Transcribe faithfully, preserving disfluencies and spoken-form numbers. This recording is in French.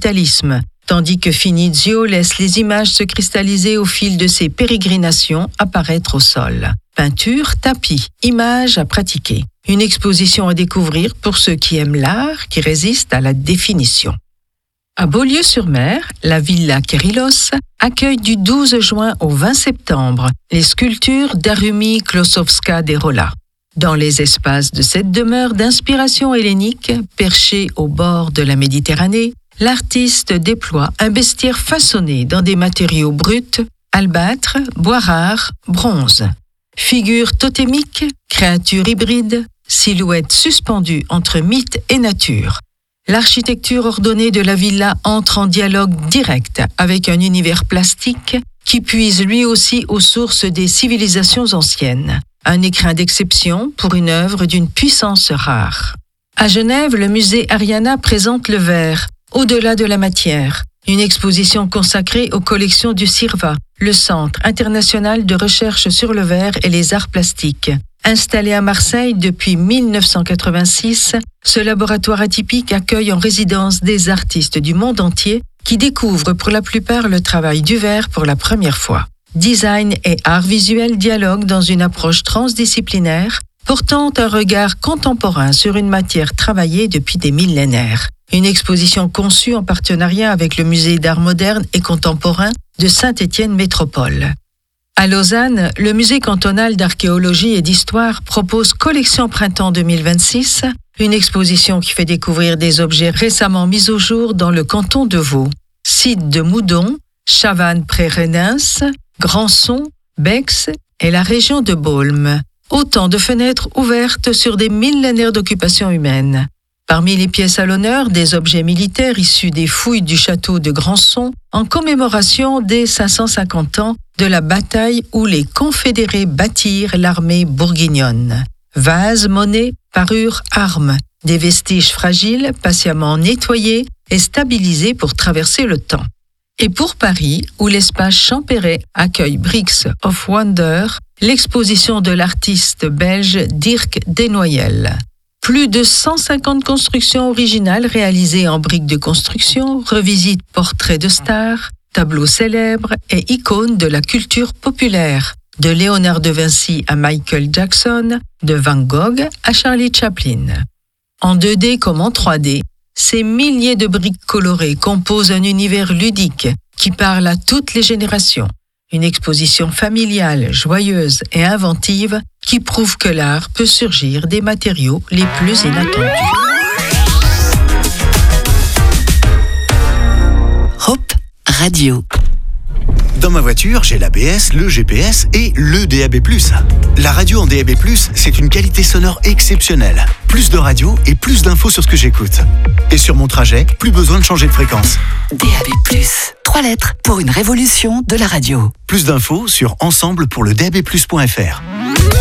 cristallisme, tandis que Finizio laisse les images se cristalliser au fil de ses pérégrinations apparaître au sol. Peinture, tapis, images à pratiquer. Une exposition à découvrir pour ceux qui aiment l'art qui résiste à la définition. À Beaulieu-sur-Mer, la Villa Kerylos accueille du douze juin au vingt septembre les sculptures d'Arumi Klosowska-Derola. Dans les espaces de cette demeure d'inspiration hellénique, perchée au bord de la Méditerranée, l'artiste déploie un bestiaire façonné dans des matériaux bruts, albâtre, bois rare, bronze. Figures totémiques, créatures hybrides, silhouettes suspendues entre mythe et nature. L'architecture ordonnée de la villa entre en dialogue direct avec un univers plastique qui puise lui aussi aux sources des civilisations anciennes. Un écrin d'exception pour une œuvre d'une puissance rare. À Genève, le musée Ariana présente le verre, au-delà de la matière, une exposition consacrée aux collections du CIRVA, le Centre international de recherche sur le verre et les arts plastiques. Installé à Marseille depuis mille neuf cent quatre-vingt-six, ce laboratoire atypique accueille en résidence des artistes du monde entier qui découvrent pour la plupart le travail du verre pour la première fois. Design et art visuel dialoguent dans une approche transdisciplinaire, portant un regard contemporain sur une matière travaillée depuis des millénaires. Une exposition conçue en partenariat avec le Musée d'art moderne et contemporain de Saint-Étienne Métropole. À Lausanne, le Musée cantonal d'archéologie et d'histoire propose Collection Printemps deux mille vingt-six, une exposition qui fait découvrir des objets récemment mis au jour dans le canton de Vaud. Sites de Moudon, Chavannes-près-Renens, Grandson, Bex et la région de Baulmes. Autant de fenêtres ouvertes sur des millénaires d'occupation humaine. Parmi les pièces à l'honneur, des objets militaires issus des fouilles du château de Grandson en commémoration des cinq cent cinquante ans de la bataille où les confédérés bâtirent l'armée bourguignonne. Vases, monnaies, parures, armes, des vestiges fragiles, patiemment nettoyés et stabilisés pour traverser le temps. Et pour Paris, où l'espace Champéret accueille Bricks of Wonder, l'exposition de l'artiste belge Dirk Desnoyelles. Plus de cent cinquante constructions originales réalisées en briques de construction revisitent portraits de stars, tableaux célèbres et icônes de la culture populaire, de Léonard de Vinci à Michael Jackson, de Van Gogh à Charlie Chaplin. En deux D comme en trois D, ces milliers de briques colorées composent un univers ludique qui parle à toutes les générations. Une exposition familiale, joyeuse et inventive qui prouve que l'art peut surgir des matériaux les plus inattendus. Hop Radio. Dans ma voiture, j'ai l'A B S, le G P S et le D A B plus. La radio en D A B plus, c'est une qualité sonore exceptionnelle. Plus de radio et plus d'infos sur ce que j'écoute. Et sur mon trajet, plus besoin de changer de fréquence. D A B plus, trois lettres pour une révolution de la radio. Plus d'infos sur ensemble pour le D A B plus point F R.